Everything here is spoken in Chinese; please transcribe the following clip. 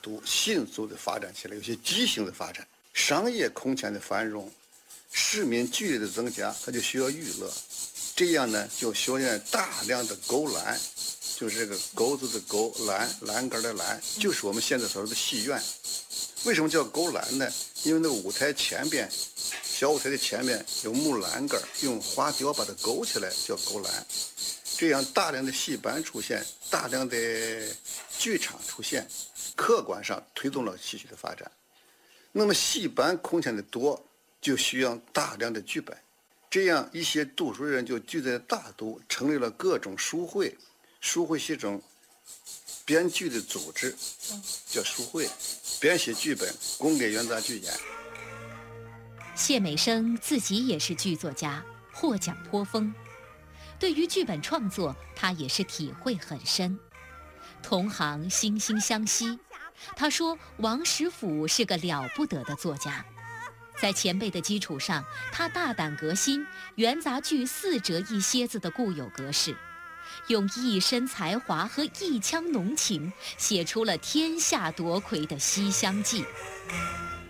都迅速的发展起来，有些畸形的发展。商业空前的繁荣，市民剧烈的增加，它就需要娱乐，这样呢就修建大量的勾栏，就是这个钩子的钩，栏杆的栏，就是我们现在所说的戏院。为什么叫勾栏呢？因为那个舞台前边，小舞台的前面有木栏杆，用花雕把它勾起来，叫勾栏。这样大量的戏班出现，大量的剧场出现，客观上推动了戏曲的发展。那么戏班空前的多，就需要大量的剧本。这样一些读书人就聚在大都，成立了各种书会，书会是一种编剧的组织，叫书会，编写剧本供给元杂剧演。 谢美生自己也是剧作家，获奖颇丰。对于剧本创作，他也是体会很深。同行惺惺相惜，他说王实甫是个了不得的作家。在前辈的基础上，他大胆革新元杂剧4折1蝎子的固有格式，用一身才华和一腔浓情写出了天下夺魁的《西厢记》。